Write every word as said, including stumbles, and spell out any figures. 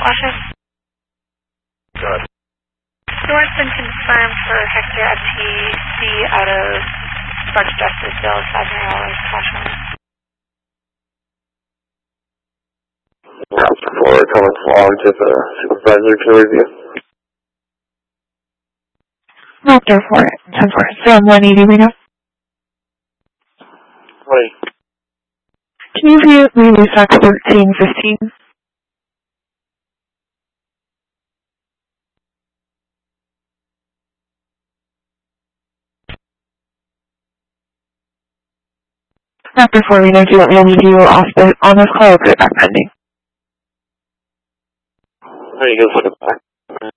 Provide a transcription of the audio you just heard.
Washington. Good. Source been confirmed for Hector F T C out of Sparks Justice, five hundred dollars caution. Route four, coming along to the supervisor to review. Raptor four, ten four, Sam one eighty Reno. Wait. Can you view release X thirteen fifteen? Raptor four Reno, do you want me to leave you off the, on this call or put it back pending? There you go, put it back.